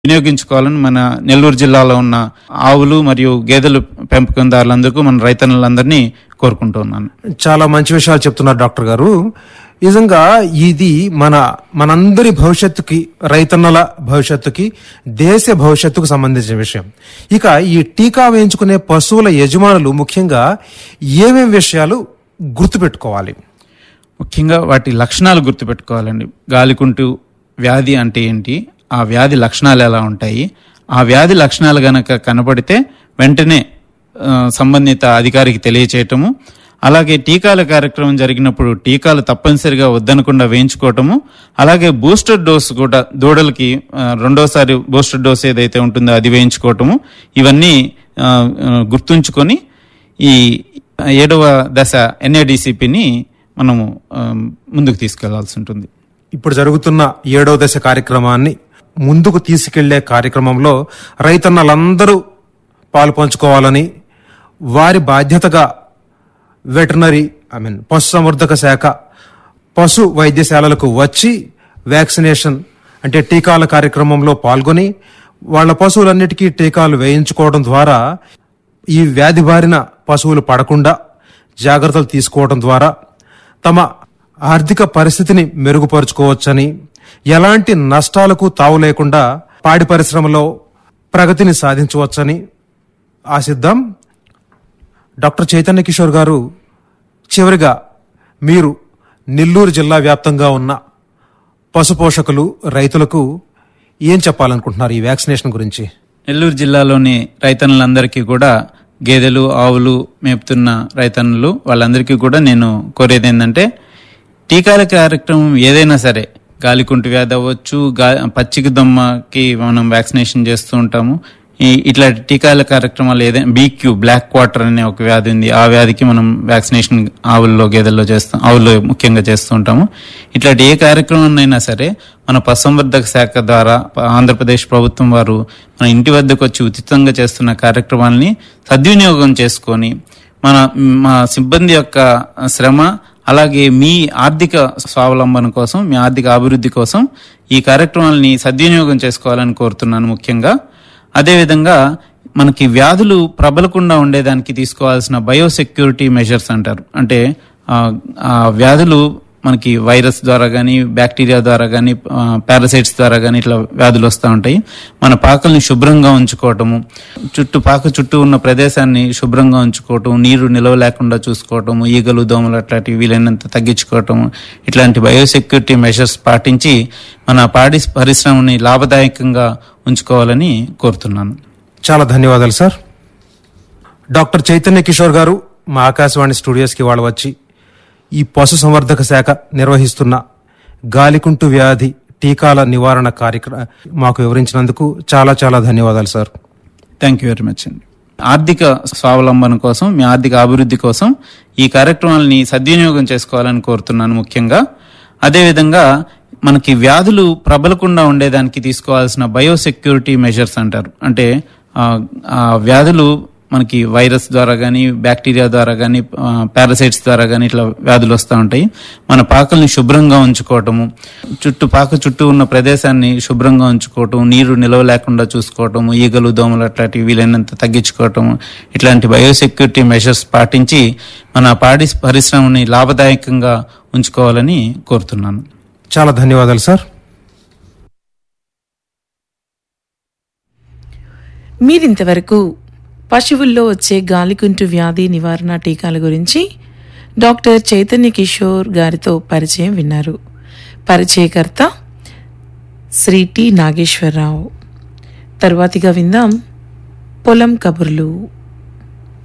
వినియోగించుకోవాలని మన నెల్లూరు జిల్లాలో ఉన్న ఆవులు మరియు గేదెలు పెంపకందారులందరికీ మన రైతన్నులందరినీ కోరుకుంటున్నాను. చాలా మంచి విషయాలు చెప్తున్నారు డాక్టర్ గారు. నిజంగా ఇది మనందరి భవిష్యత్తుకి, రైతన్నల భవిష్యత్తుకి, దేశ భవిష్యత్తుకు సంబంధించిన విషయం. ఇక ఈ టీకా వేయించుకునే పశువుల యజమానులు ముఖ్యంగా ఏమేం విషయాలు గుర్తుపెట్టుకోవాలి? ముఖ్యంగా వాటి లక్షణాలు గుర్తుపెట్టుకోవాలండి. గాలికుంటు వ్యాధి అంటే ఏంటి, ఆ వ్యాధి లక్షణాలు ఎలా ఉంటాయి, ఆ వ్యాధి లక్షణాలు గనక కనపడితే వెంటనే సంబంధిత అధికారికి తెలియచేయటము, అలాగే టీకాల కార్యక్రమం జరిగినప్పుడు టీకాలు తప్పనిసరిగా వద్దనకుండా వేయించుకోవటము, అలాగే బూస్టర్ డోస్ కూడా దూడలకి రెండోసారి బూస్టర్ డోస్ ఏదైతే ఉంటుందో అది వేయించుకోవటము, ఇవన్నీ గుర్తుంచుకొని ఈ 7వ దశ NADCPని మనము ముందుకు తీసుకెళ్లాల్సి ఉంటుంది. ఇప్పుడు జరుగుతున్న 7వ దశ కార్యక్రమాన్ని ముందుకు తీసుకెళ్లే కార్యక్రమంలో రైతన్నలందరూ పాలు పంచుకోవాలని, వారి బాధ్యతగా వెటర్నరీ పశుసంవర్ధక శాఖ పశు వైద్యశాలలకు వచ్చి వ్యాక్సినేషన్ అంటే టీకాల కార్యక్రమంలో పాల్గొని వాళ్ళ పశువులన్నిటికీ టీకాలు వేయించుకోవడం ద్వారా ఈ వ్యాధి బారిన పశువులు పడకుండా జాగ్రత్తలు తీసుకోవడం ద్వారా తమ ఆర్థిక పరిస్థితిని మెరుగుపరుచుకోవచ్చని, ఎలాంటి నష్టాలకు తావు లేకుండా పాడి పరిశ్రమలో ప్రగతిని సాధించవచ్చని ఆశిద్దాం. డాక్టర్ చైతన్య కిషోర్ గారు, చివరిగా మీరు నెల్లూరు జిల్లా వ్యాప్తంగా ఉన్న పశుపోషకులు, రైతులకు ఏం చెప్పాలనుకుంటున్నారు ఈ వ్యాక్సినేషన్ గురించి? నెల్లూరు జిల్లాలోని రైతన్నులందరికీ కూడా, గేదెలు ఆవులు మేపుతున్న రైతన్నులు వాళ్ళందరికీ కూడా నేను కోరేది ఏంటంటే, టీకాల కార్యక్రమం ఏదైనా సరే, గాలికుంటు వ్యాధి అవ్వచ్చు, పచ్చిక దొమ్మకి మనం వ్యాక్సినేషన్ చేస్తూ ఉంటాము, ఇట్లాంటి టీకాల కార్యక్రమాలు ఏదైనా BQ బ్లాక్ క్వార్టర్ అనే ఒక వ్యాధి ఉంది, ఆ వ్యాధికి మనం వ్యాక్సినేషన్ ఆవుల్లో గేదెల్లో చేస్తాం, ఆవుల్లో ముఖ్యంగా చేస్తూ ఉంటాము. ఇట్లాంటి ఏ కార్యక్రమం అయినా సరే మన పశుసంవర్ధక శాఖ ద్వారా ఆంధ్రప్రదేశ్ ప్రభుత్వం వారు మన ఇంటి వద్దకు వచ్చి ఉచితంగా చేస్తున్న కార్యక్రమాలని సద్వినియోగం చేసుకొని మా సిబ్బంది యొక్క శ్రమ, అలాగే మీ ఆర్థిక స్వావలంబన కోసం, మీ ఆర్థిక అభివృద్ధి కోసం ఈ కార్యక్రమాలని సద్వినియోగం చేసుకోవాలని కోరుతున్నాను ముఖ్యంగా. అదేవిధంగా మనకి వ్యాధులు ప్రబలకుండా ఉండేదానికి తీసుకోవాల్సిన బయోసెక్యూరిటీ మెజర్స్ అంటారు. అంటే ఆ వ్యాధులు మనకి వైరస్ ద్వారా కానీ, బ్యాక్టీరియా ద్వారా కానీ, పారాసైట్స్ ద్వారా కానీ ఇట్లా వ్యాధులు వస్తూ ఉంటాయి. మన పాకల్ని శుభ్రంగా ఉంచుకోవటము, చుట్టూ ఉన్న ప్రదేశాన్ని శుభ్రంగా ఉంచుకోవటం, నీరు నిలవ లేకుండా చూసుకోవటము, ఈగలు దోమలు అట్లాంటివి వీలైనంత తగ్గించుకోవటము, ఇట్లాంటి బయోసెక్యూరిటీ మెజర్స్ పాటించి మన పాడి పరిశ్రమని లాభదాయకంగా ఉంచుకోవాలని కోరుతున్నాను. చాలా ధన్యవాదాలు సార్. డాక్టర్ చైతన్య కిషోర్ గారు మా ఆకాశవాణి స్టూడియోస్కి వాళ్ళు వచ్చి ఈ పశు సంవర్ధక శాఖ నిర్వహిస్తున్న గాలికుంటు వ్యాధి టీకాల నివారణ కార్యక్రమం మాకు వివరించినందుకు చాలా చాలా ధన్యవాదాలు sir. Thank you very much అండి. ఆర్థిక స్వావలంబన కోసం, మీ ఆర్థిక అభివృద్ధి కోసం ఈ కార్యక్రమాలని సద్వినియోగం చేసుకోవాలని కోరుతున్నాను ముఖ్యంగా. అదేవిధంగా మనకి వ్యాధులు ప్రబలకుండా ఉండేదానికి తీసుకోవాల్సిన బయోసెక్యూరిటీ మెజర్స్ అంటారు. అంటే ఆ వ్యాధులు మనకి వైరస్ ద్వారా కానీ, బ్యాక్టీరియా ద్వారా కానీ, పారాసైట్స్ ద్వారా కానీ ఇట్లా వ్యాధులు వస్తూ ఉంటాయి. మన పాకల్ని శుభ్రంగా ఉంచుకోవటము, చుట్టూ ఉన్న ప్రదేశాన్ని శుభ్రంగా ఉంచుకోవటం, నీరు నిలవ లేకుండా చూసుకోవటము, ఈగలు దోమలు అట్లాంటివి వీలైనంత తగ్గించుకోవటము, ఇట్లాంటి బయోసెక్యూరిటీ మెజర్స్ పాటించి మన పాడి పరిశ్రమని లాభదాయకంగా ఉంచుకోవాలని కోరుతున్నాను. చాలా ధన్యవాదాలు సార్. మీరింతవరకు పశువుల్లో వచ్చే గాలికుంటు వ్యాధి నివారణ టీకాల గురించి డాక్టర్ చైతన్య కిషోర్ గారితో పరిచయం విన్నారు. పరిచయకర్త శ్రీ టి నాగేశ్వరరావు. తరువాతిగా విందాం పొలం కబుర్లు.